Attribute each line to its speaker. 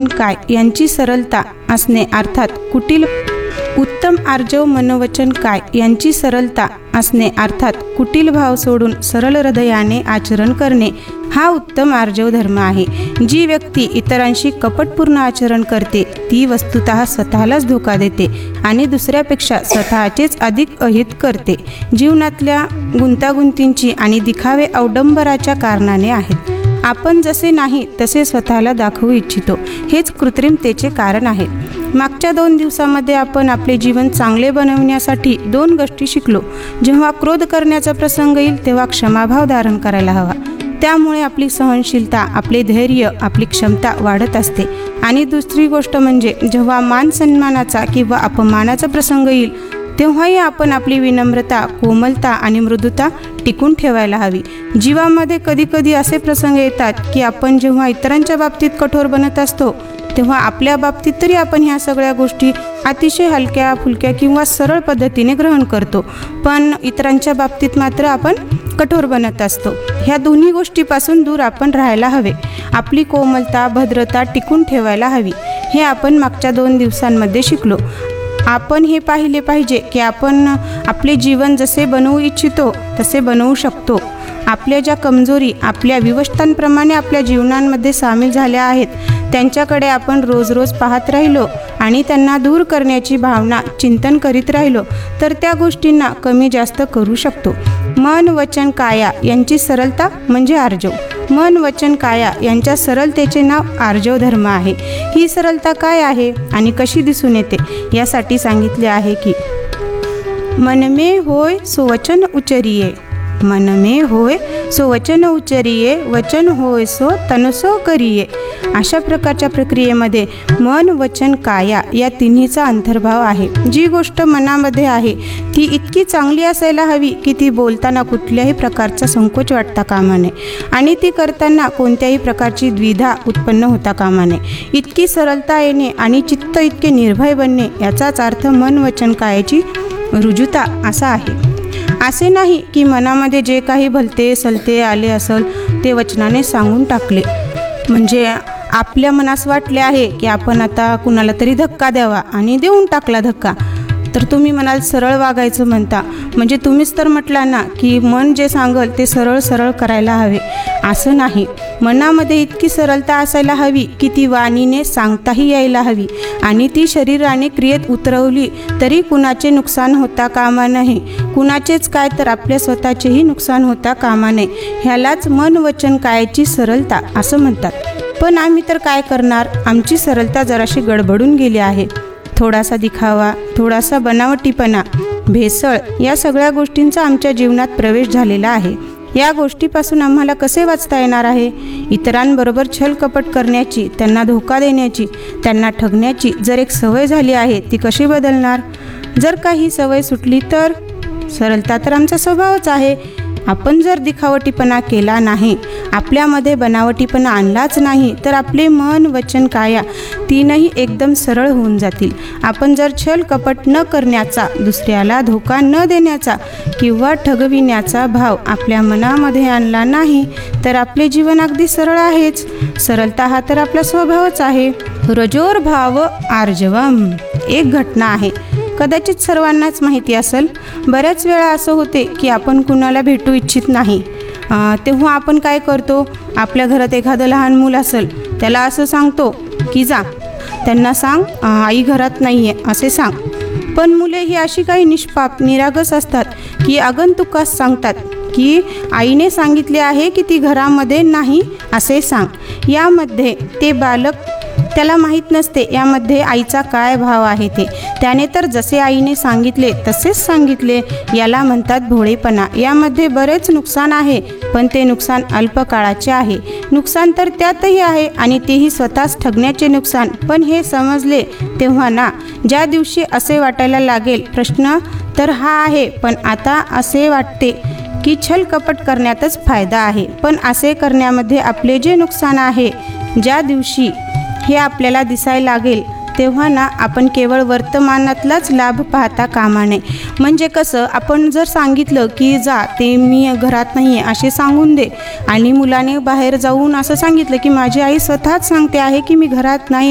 Speaker 1: काय यांची सरलता असणे अर्थात कुटील उत्तम आर्जव मनोवचन काय यांची सरलता असणे अर्थात कुटील भाव सोडून सरळ हृदयाने आचरण करणे हा उत्तम आर्जव धर्म आहे. जी व्यक्ती इतरांशी कपटपूर्ण आचरण करते ती वस्तुतः स्वतःलाच धोका देते आणि दुसऱ्यापेक्षा स्वतःचेच अधिक अहित करते. जीवनातल्या गुंतागुंतींची आणि दिखावे अवडंबराच्या कारणाने आहेत. आपण जसे नाही तसे स्वतःला दाखवू इच्छितो, हेच कृत्रिमतेचे कारण आहे. मागच्या 2 दिवसामध्ये आपण आपले जीवन चांगले बनवण्यासाठी 2 गोष्टी शिकलो. जेव्हा क्रोध करण्याचा प्रसंग येईल तेव्हा क्षमाभाव धारण करायला हवा. त्यामुळे आपली सहनशीलता, आपले धैर्य, आपली क्षमता वाढत असते. आणि दुसरी गोष्ट म्हणजे जेव्हा मान सन्मानाचा किंवा अपमानाचा प्रसंग येईल तेव्हाही आपण आपली विनम्रता, कोमलता आणि मृदुता टिकून ठेवायला हवी. जीवामध्ये कधीकधी असे प्रसंग येतात की आपण जेव्हा इतरांच्या बाबतीत कठोर बनत असतो तेव्हा आपल्या बाबतीत तरी आपण ह्या सगळ्या गोष्टी अतिशय हलक्या फुलक्या किंवा सरळ पद्धतीने ग्रहण करतो, पण इतरांच्या बाबतीत मात्र आपण कठोर बनत असतो. ह्या दोन्ही गोष्टीपासून दूर आपण राहायला हवे. आपली कोमलता, भद्रता टिकून ठेवायला हवी. हे आपण मागच्या 2 दिवसांमध्ये शिकलो. आपण हे पाहिले पाहिजे की आपण आपले जीवन जसे बनवू इच्छितो तसे बनवू शकतो. आपल्या ज्या कमजोरी आपल्या विवशतांप्रमाणे आपल्या जीवनांमध्ये सामील झाल्या आहेत त्यांच्याकडे आपण रोज रोज पाहत राहिलो आणि त्यांना दूर करण्याची भावना चिंतन करीत राहिलो तर त्या गोष्टींना कमी जास्त करू शकतो. मन, वचन, काया यांची सरलता म्हणजे आर्जव. मन, वचन, काया यांच्या सरलतेचे नाव आर्जव धर्म आहे. ही सरलता काय आहे आणि कशी दिसून येते यासाठी सांगितले आहे की मन में होय सो वचन उचरिये, मन में होय सो वचन उचरिये, वचन होय सो तनसो करिये. अशा प्रकारच्या प्रक्रियेमध्ये मन, वचन, काया या तिन्हीचा अंतर्भाव आहे. जी गोष्ट मनामध्ये आहे ती इतकी चांगली असायला हवी की ती बोलताना कुठल्याही प्रकारचा संकोच वाटता कामा नये आणि ती करताना कोणत्याही प्रकारची द्विधा उत्पन्न होता कामा नये. इतकी सरलता येणे आणि चित्त इतके निर्भय बनणे याचाच अर्थ मन, वचन, कायाची रुजुता असा आहे. असे नाही की मनामध्ये जे काही भलते सलते आले असेल ते वचनाने सांगून टाकले. म्हणजे आपल्या मनास वाटले आहे की आपण आता कुणाला तरी धक्का द्यावा आणि देऊन टाकला धक्का, तर तुम्ही म्हणाल सरळ वागायचं म्हणता. म्हणजे तुम्हीच तर म्हटला ना की मन जे सांगल ते सरळ सरळ करायला हवे. असं नाही. मनामध्ये इतकी सरलता असायला हवी की ती वाणीने सांगताही यायला हवी आणि ती शरीराने क्रियेत उतरवली तरी कुणाचे नुकसान होता कामा नये. कुणाचेच काय तर आपल्या स्वतःचेही नुकसान होता कामा नये. ह्यालाच मन, वचन, कायाची सरलता असं म्हणतात. पण आम्ही तर काय करणार, आमची सरलता जराशी गडबडून गेली आहे. थोडासा दिखावा, थोडासा बनावटीपणा, भेसळ या सगळ्या गोष्टींचा आमच्या जीवनात प्रवेश झालेला आहे. या गोष्टीपासून आम्हाला कसे वाचता येणार आहे? इतरांबरोबर छल कपट करण्याची, त्यांना धोका देण्याची, त्यांना ठगण्याची जर एक सवय झाली आहे ती कशी बदलणार? जर काही सवय सुटली तर सरलता तर आमचा स्वभावच आहे. आपण जर दिखावटीपणा केला नाही, आपल्यामध्ये बनावटीपणा आणलाच नाही तर आपले मन, वचन, काया तीनही एकदम सरळ होऊन जातील. आपण जर छल कपट न करण्याचा, दुसऱ्याला धोका न देण्याचा किंवा ठगविण्याचा भाव आपल्या मनामध्ये आणला नाही तर आपले जीवन अगदी सरळ आहेच. सरलता हा तर आपला स्वभावच आहे. रजोर भाव आर्जवम एक घटना आहे, कदाचित सर्वांनाच माहिती असेल. बऱ्याच वेळा असं होते की आपण कुणाला भेटू इच्छित नाही, तेव्हा आपण काय करतो, आपल्या घरात एखादं लहान मूल असेल त्याला असं सांगतो की जा त्यांना सांग आई घरात नाही आहे असे सांग. पण मुले ही अशी काही निष्पाप निरागस असतात की आगंतुकास सांगतात की आईने सांगितले आहे की ती घरामध्ये नाही असे सांग. यामध्ये ते बालक त्याला माहीत नसते यामध्ये आईचा काय भाव आहे ते. त्याने तर जसे आईने सांगितले तसेच सांगितले. याला म्हणतात भोळेपणा. यामध्ये बरेच नुकसान आहे, पण ते नुकसान अल्पकाळाचे आहे. नुकसान तर त्यातही आहे आणि तेही स्वतःच ठगण्याचे नुकसान. पण हे समजले तेव्हा ना, ज्या दिवशी असे वाटायला लागेल, प्रश्न तर हा आहे पण आता असे वाटते की छल कपट करण्यातच फायदा आहे. पण असे करण्यामध्ये आपले जे नुकसान आहे, ज्या दिवशी हे आपल्याला दिसायला लागेल तेव्हा ना आपण केवळ वर्तमानातलाच लाभ पाहता कामा नये. म्हणजे कसं, आपण जर सांगितलं की जा ते मी घरात नाही आहे असे सांगून दे आणि मुलाने बाहेर जाऊन असं सांगितलं की माझी आई स्वतःच सांगते आहे की मी घरात नाही